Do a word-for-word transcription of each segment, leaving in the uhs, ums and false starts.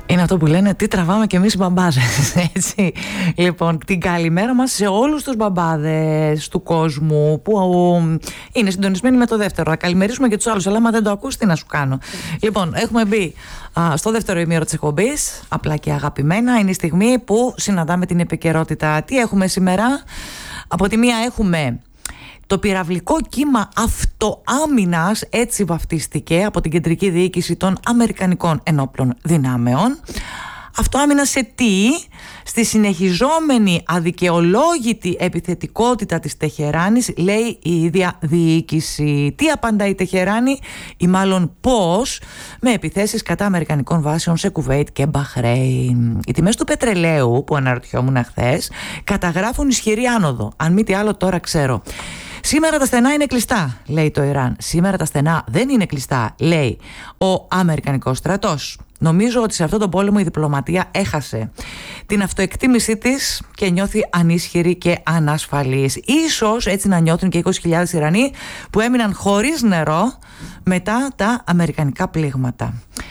Είναι αυτό που λένε τι τραβάμε κι εμείς οι μπαμπάδες, έτσι. Λοιπόν, την καλημέρα μας σε όλους τους μπαμπάδες του κόσμου που είναι συντονισμένοι με το δεύτερο. Θα καλημερίσουμε και τους άλλους, αλλά άμα δεν το ακούς, τι να σου κάνω. Λοιπόν, έχουμε μπει α, στο δεύτερο ημίωρο της εκπομπής, απλά και αγαπημένα. Είναι η στιγμή που συναντάμε την επικαιρότητα. Τι έχουμε σήμερα? Από τη μία έχουμε το πυραυλικό κύμα αυτοάμυνας, έτσι βαφτίστηκε από την Κεντρική Διοίκηση των Αμερικανικών Ενόπλων Δυνάμεων. Αυτοάμυνα σε τι? Στη συνεχιζόμενη αδικαιολόγητη επιθετικότητα της Τεχεράνης, λέει η ίδια διοίκηση. Τι απαντά η Τεχεράνη, ή μάλλον πώς? Με επιθέσεις κατά αμερικανικών βάσεων σε Κουβέιτ και Μπαχρέιν. Οι τιμές του πετρελαίου, που αναρωτιόμουν χθες, καταγράφουν ισχυρή άνοδο. Αν μη τι άλλο, τώρα ξέρω. Σήμερα τα στενά είναι κλειστά, λέει το Ιράν. Σήμερα τα στενά δεν είναι κλειστά, λέει ο Αμερικανικός στρατός. Νομίζω ότι σε αυτόν τον πόλεμο η διπλωματία έχασε την αυτοεκτίμησή της και νιώθει ανίσχυρη και ανασφαλής. Ίσως έτσι να νιώθουν και είκοσι χιλιάδες Ιρανοί που έμειναν χωρίς νερό μετά τα αμερικανικά πλήγματα.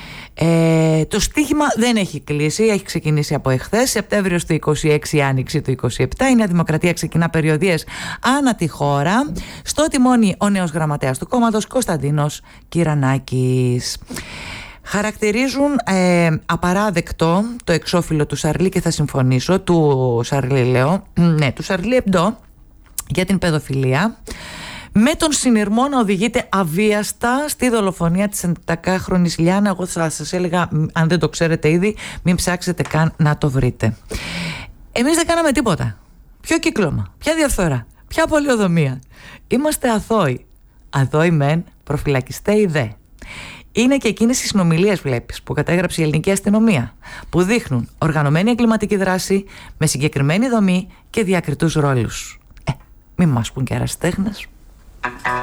Ε, το στοίχημα δεν έχει κλείσει, έχει ξεκινήσει από εχθές. Σεπτέμβριος του είκοσι έξι, Άνοιξη του είκοσι επτά. Η Νέα Δημοκρατία ξεκινά περιοδίες ανά τη χώρα. Στο τιμόνι ο νέος γραμματέας του κόμματος, Κωνσταντίνος Κυρανάκης. Χαρακτηρίζουν ε, απαράδεκτο το εξώφυλλο του Σαρλί, και θα συμφωνήσω, του Σαρλί λέω, ναι, του Σαρλί Εμπντό, για την παιδοφιλία, με τον συνειρμό να οδηγείται αβίαστα στη δολοφονία της ενδεκάχρονης Λιάννα. Εγώ θα σας έλεγα, αν δεν το ξέρετε ήδη, μην ψάξετε καν να το βρείτε. Εμείς δεν κάναμε τίποτα. Ποιο κύκλωμα, ποια διαφθορά, ποια πολιοδομία? Είμαστε αθώοι. Αθώοι μεν, προφυλακιστέοι δε. Είναι και εκείνες οι συνομιλίες, βλέπεις, που κατέγραψε η ελληνική αστυνομία, που δείχνουν οργανωμένη εγκληματική δράση με συγκεκριμένη δομή και διακριτούς ρόλους. Ε, μην μας πουν και ερασιτέχνες.